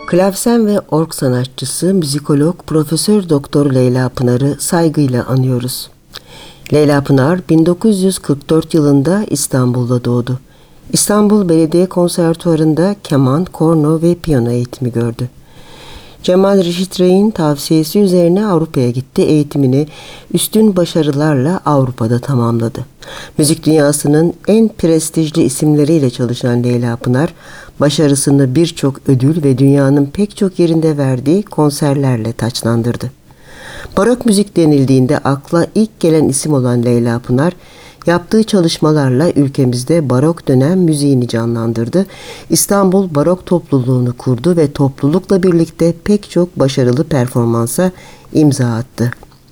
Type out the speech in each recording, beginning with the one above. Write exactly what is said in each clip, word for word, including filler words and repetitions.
Klavsen ve org sanatçısı, müzikolog Profesör Doktor Leyla Pınar'ı saygıyla anıyoruz. Leyla Pınar bin dokuz yüz kırk dört yılında İstanbul'da doğdu. İstanbul Belediye Konservatuvarı'nda keman, korno ve piyano eğitimi gördü. Cemal Reşit Rey'in tavsiyesi üzerine Avrupa'ya gitti. Eğitimini üstün başarılarla Avrupa'da tamamladı. Müzik dünyasının en prestijli isimleriyle çalışan Leyla Pınar, başarısını birçok ödül ve dünyanın pek çok yerinde verdiği konserlerle taçlandırdı. Barok müzik denildiğinde akla ilk gelen isim olan Leyla Pınar, yaptığı çalışmalarla ülkemizde barok dönem müziğini canlandırdı. İstanbul Barok Topluluğunu kurdu ve toplulukla birlikte pek çok başarılı performansa imza attı.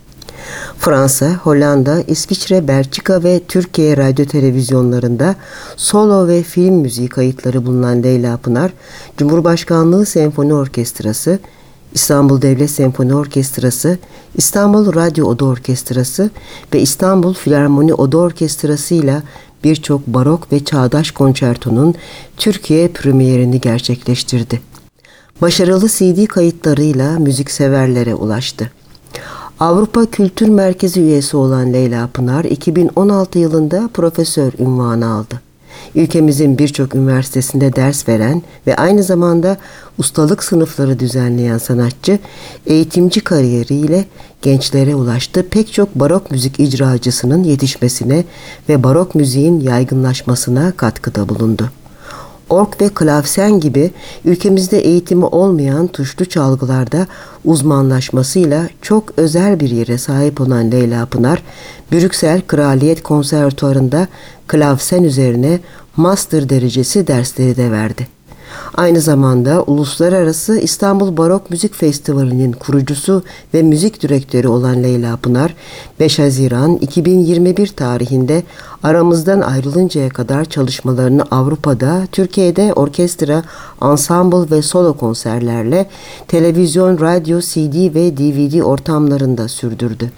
Fransa, Hollanda, İsviçre, Belçika ve Türkiye radyo televizyonlarında solo ve film müziği kayıtları bulunan Leyla Pınar, Cumhurbaşkanlığı Senfoni Orkestrası, İstanbul Devlet Senfoni Orkestrası, İstanbul Radyo Oda Orkestrası ve İstanbul Filarmoni Oda Orkestrası ile birçok barok ve çağdaş konçertonun Türkiye premierini gerçekleştirdi. Başarılı C D kayıtlarıyla müzikseverlere ulaştı. Avrupa Kültür Merkezi üyesi olan Leyla Pınar, iki bin on altı yılında profesör unvanı aldı. Ülkemizin birçok üniversitesinde ders veren ve aynı zamanda ustalık sınıfları düzenleyen sanatçı, eğitimci kariyeriyle gençlere ulaştı. Pek çok barok müzik icracısının yetişmesine ve barok müziğin yaygınlaşmasına katkıda bulundu. Org ve klavsen gibi ülkemizde eğitimi olmayan tuşlu çalgılarda uzmanlaşmasıyla çok özel bir yere sahip olan Leyla Pınar, Brüksel Kraliyet Konservatuvarı'nda klavsen üzerine master derecesi dersleri de verdi. Aynı zamanda Uluslararası İstanbul Barok Müzik Festivali'nin kurucusu ve müzik direktörü olan Leyla Pınar, beş Haziran iki bin yirmi bir tarihinde aramızdan ayrılıncaya kadar çalışmalarını Avrupa'da, Türkiye'de orkestra, ansambl ve solo konserlerle televizyon, radyo, C D ve D V D ortamlarında sürdürdü.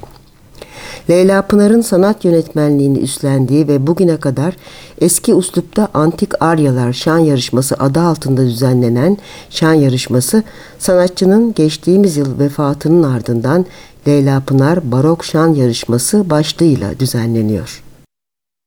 Leyla Pınar'ın sanat yönetmenliğini üstlendiği ve bugüne kadar eski üslupta Antik Aryalar Şan Yarışması adı altında düzenlenen şan yarışması, sanatçının geçtiğimiz yıl vefatının ardından Leyla Pınar Barok Şan Yarışması başlığıyla düzenleniyor.